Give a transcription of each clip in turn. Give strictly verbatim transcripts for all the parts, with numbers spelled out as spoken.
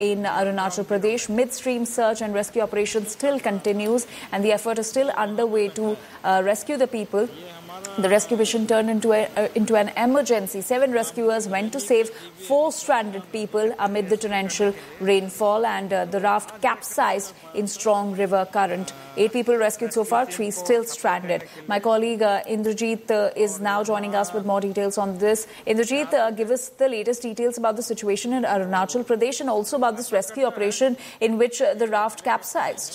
In Arunachal Pradesh, midstream search and rescue operation still continues, and the effort is still underway to uh, rescue the people. The rescue mission turned into a, uh, into an emergency. Seven rescuers went to save four stranded people amid the torrential rainfall, and uh, the raft capsized in strong river current. Eight people rescued so far, three still stranded. My colleague uh, Indrajit uh, is now joining us with more details on this. Indrajit, uh, give us the latest details about the situation in Arunachal Pradesh and also about this rescue operation in which uh, the raft capsized.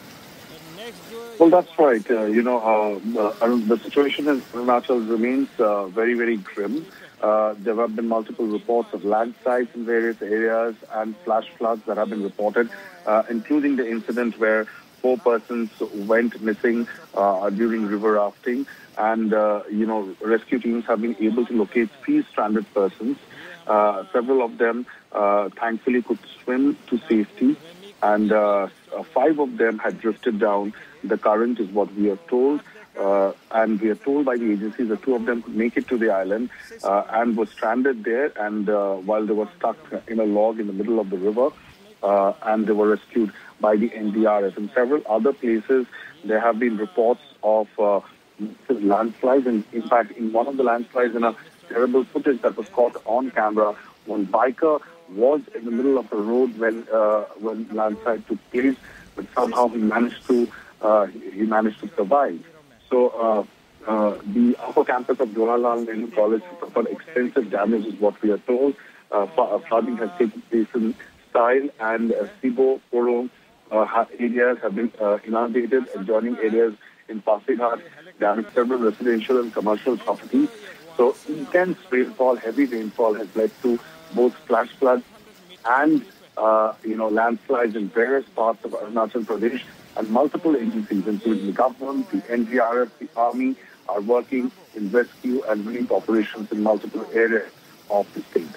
Well, that's right. Uh, you know, uh, uh, the situation in Arunachal remains uh, very, very grim. Uh, there have been multiple reports of landslides in various areas and flash floods that have been reported, uh, including the incident where four persons went missing uh, during river rafting. And, uh, you know, rescue teams have been able to locate three stranded persons. Uh, several of them, uh, thankfully, could swim to safety. And uh, five of them had drifted down the current, is what we are told. Uh, and we are told by the agencies that two of them could make it to the island uh, and were stranded there. And uh, while they were stuck in a log in the middle of the river, uh, and they were rescued by the N D R F. In several other places, there have been reports of uh, landslides. And in fact, in one of the landslides, in a terrible footage that was caught on camera, one biker was in the middle of the road when uh, when landslide took place, but somehow he managed to uh, he managed to survive. So uh, uh, the upper campus of Jawaharlal Nehru College suffered extensive damage, is what we are told. Uh, flooding has taken place in Style and uh, Sibo, Poro uh, areas have been uh, inundated. Adjoining areas in Pasighat damaged several residential and commercial properties. So intense rainfall, heavy rainfall has led to both flash floods and, uh, you know, landslides in various parts of Arunachal Pradesh, and multiple agencies, including the government, the N D R F, the army, are working in rescue and relief operations in multiple areas of the state.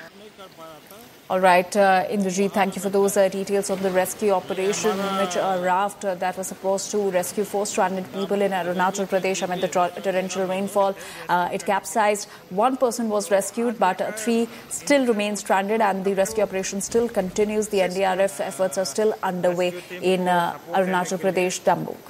All right, uh, Indrajit, thank you for those uh, details on the rescue operation in which a raft uh, that was supposed to rescue four stranded people in Arunachal Pradesh amid the torrential rainfall. Uh, it capsized. One person was rescued, but uh, three still remain stranded, and the rescue operation still continues. The N D R F efforts are still underway in uh, Arunachal Pradesh, Dambuk.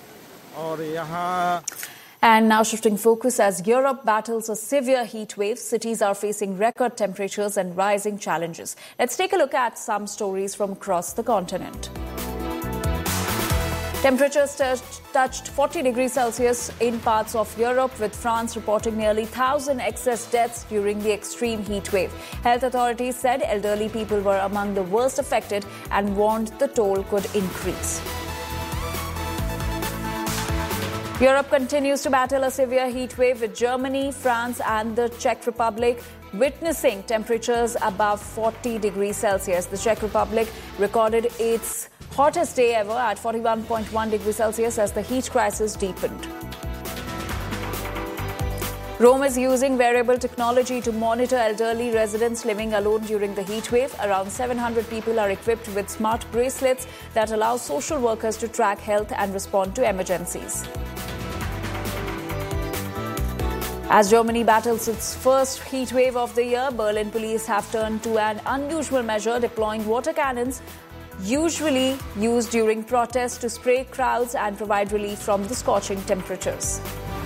And now shifting focus, as Europe battles a severe heat wave, cities are facing record temperatures and rising challenges. Let's take a look at some stories from across the continent. Temperatures touched forty degrees Celsius in parts of Europe, with France reporting nearly one thousand excess deaths during the extreme heat wave. Health authorities said elderly people were among the worst affected and warned the toll could increase. Europe continues to battle a severe heat wave, with Germany, France and the Czech Republic witnessing temperatures above forty degrees Celsius. The Czech Republic recorded its hottest day ever at forty-one point one degrees Celsius as the heat crisis deepened. Rome is using wearable technology to monitor elderly residents living alone during the heat wave. Around seven hundred people are equipped with smart bracelets that allow social workers to track health and respond to emergencies. As Germany battles its first heat wave of the year, Berlin police have turned to an unusual measure, deploying water cannons usually used during protests to spray crowds and provide relief from the scorching temperatures.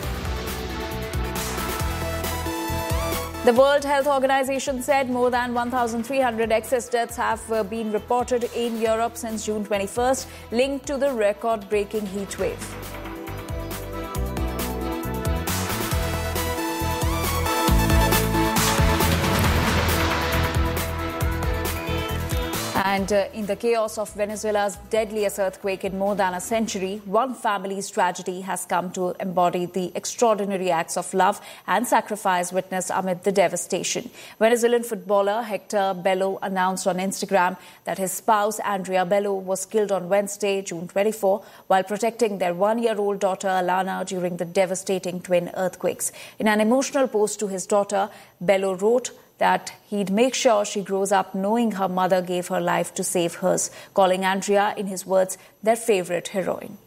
The World Health Organization said more than one thousand three hundred excess deaths have been reported in Europe since June twenty-first, linked to the record-breaking heat wave. And uh, in the chaos of Venezuela's deadliest earthquake in more than a century, one family's tragedy has come to embody the extraordinary acts of love and sacrifice witnessed amid the devastation. Venezuelan footballer Hector Bello announced on Instagram that his spouse, Andrea Bello, was killed on Wednesday, June twenty-fourth, while protecting their one-year-old daughter, Alana, during the devastating twin earthquakes. In an emotional post to his daughter, Bello wrote that he'd make sure she grows up knowing her mother gave her life to save hers, calling Andrea, in his words, their favorite heroine.